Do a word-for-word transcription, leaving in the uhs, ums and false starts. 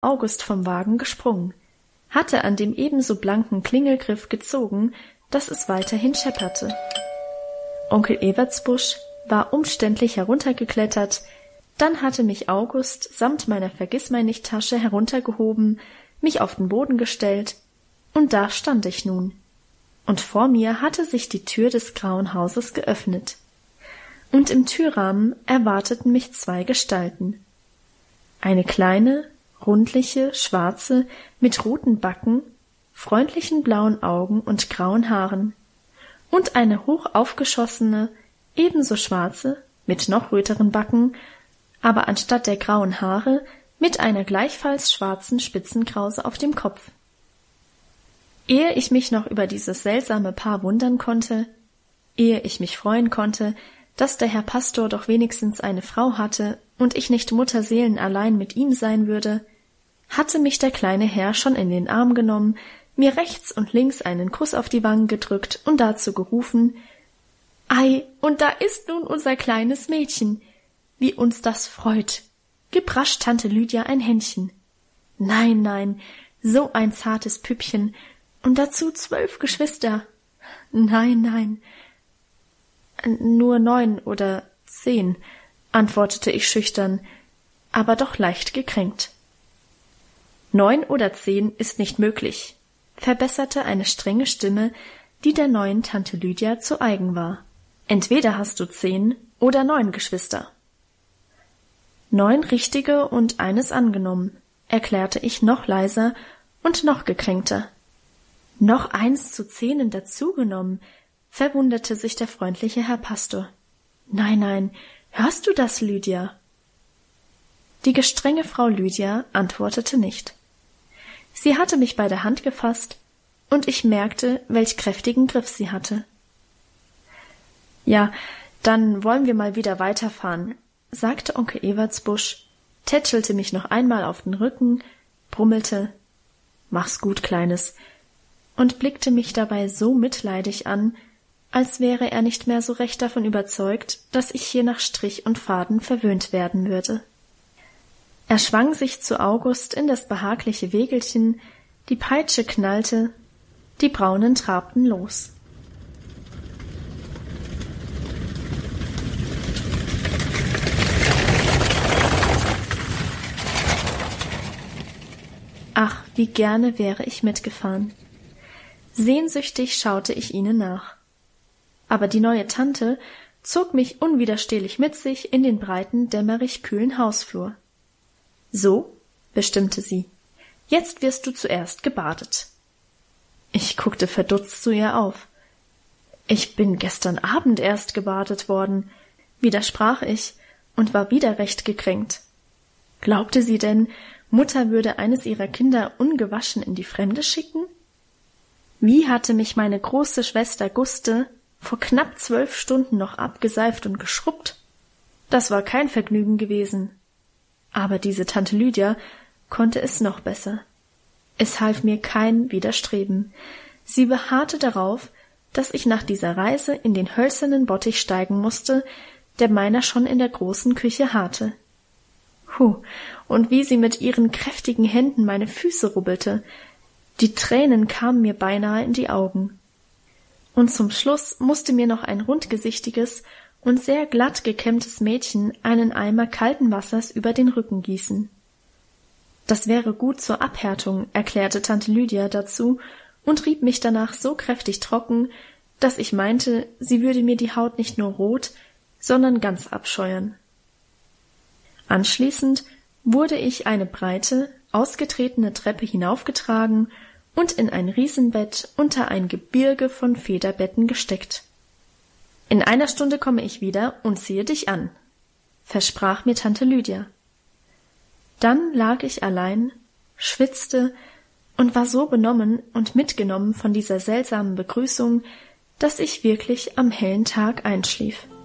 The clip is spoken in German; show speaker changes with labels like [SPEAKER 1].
[SPEAKER 1] August vom Wagen gesprungen, hatte an dem ebenso blanken Klingelgriff gezogen, dass es weiterhin schepperte. Onkel Ewertsbusch war umständlich heruntergeklettert, dann hatte mich August samt meiner Vergissmeinnicht-Tasche heruntergehoben, mich auf den Boden gestellt, und da stand ich nun. Und vor mir hatte sich die Tür des grauen Hauses geöffnet. Und im Türrahmen erwarteten mich zwei Gestalten. Eine kleine, rundliche, schwarze, mit roten Backen, freundlichen blauen Augen und grauen Haaren, und eine hoch aufgeschossene, ebenso schwarze, mit noch röteren Backen, aber anstatt der grauen Haare mit einer gleichfalls schwarzen Spitzenkrause auf dem Kopf. Ehe ich mich noch über dieses seltsame Paar wundern konnte, ehe ich mich freuen konnte, dass der Herr Pastor doch wenigstens eine Frau hatte und ich nicht mutterseelenallein mit ihm sein würde, hatte mich der kleine Herr schon in den Arm genommen, mir rechts und links einen Kuss auf die Wangen gedrückt und dazu gerufen: »Ei, und da ist nun unser kleines Mädchen! Wie uns das freut! Gib rasch Tante Lydia ein Händchen! Nein, nein, so ein zartes Püppchen, und dazu zwölf Geschwister! Nein, nein, nur neun oder zehn«, antwortete ich schüchtern, aber doch leicht gekränkt. »Neun oder zehn ist nicht möglich«, verbesserte eine strenge Stimme, die der neuen Tante Lydia zu eigen war. »Entweder hast du zehn oder neun Geschwister.« »Neun richtige und eines angenommen«, erklärte ich noch leiser und noch gekränkter. »Noch eins zu zehnen dazugenommen«, verwunderte sich der freundliche Herr Pastor. »Nein, nein, hörst du das, Lydia?« Die gestrenge Frau Lydia antwortete nicht. Sie hatte mich bei der Hand gefasst, und ich merkte, welch kräftigen Griff sie hatte. »Ja, dann wollen wir mal wieder weiterfahren«, sagte Onkel Ewertsbusch, tätschelte mich noch einmal auf den Rücken, brummelte: »Mach's gut, Kleines«, und blickte mich dabei so mitleidig an, als wäre er nicht mehr so recht davon überzeugt, dass ich hier nach Strich und Faden verwöhnt werden würde. Er schwang sich zu August in das behagliche Wägelchen, die Peitsche knallte, die Braunen trabten los. Ach, wie gerne wäre ich mitgefahren. Sehnsüchtig schaute ich ihnen nach. Aber die neue Tante zog mich unwiderstehlich mit sich in den breiten, dämmerig kühlen Hausflur. »So«, bestimmte sie, »jetzt wirst du zuerst gebadet.« Ich guckte verdutzt zu ihr auf. »Ich bin gestern Abend erst gebadet worden«, widersprach ich und war wieder recht gekränkt. Glaubte sie denn, Mutter würde eines ihrer Kinder ungewaschen in die Fremde schicken? Wie hatte mich meine große Schwester Guste vor knapp zwölf Stunden noch abgeseift und geschrubbt? Das war kein Vergnügen gewesen. Aber diese Tante Lydia konnte es noch besser. Es half mir kein Widerstreben. Sie beharrte darauf, dass ich nach dieser Reise in den hölzernen Bottich steigen musste, der meiner schon in der großen Küche harrte. Hu, und wie sie mit ihren kräftigen Händen meine Füße rubbelte. Die Tränen kamen mir beinahe in die Augen. Und zum Schluss musste mir noch ein rundgesichtiges und sehr glatt gekämmtes Mädchen einen Eimer kalten Wassers über den Rücken gießen. Das wäre gut zur Abhärtung, erklärte Tante Lydia dazu und rieb mich danach so kräftig trocken, dass ich meinte, sie würde mir die Haut nicht nur rot, sondern ganz abscheuern. Anschließend wurde ich eine breite, ausgetretene Treppe hinaufgetragen und in ein Riesenbett unter ein Gebirge von Federbetten gesteckt. »In einer Stunde komme ich wieder und ziehe dich an«, versprach mir Tante Lydia. Dann lag ich allein, schwitzte und war so benommen und mitgenommen von dieser seltsamen Begrüßung, dass ich wirklich am hellen Tag einschlief.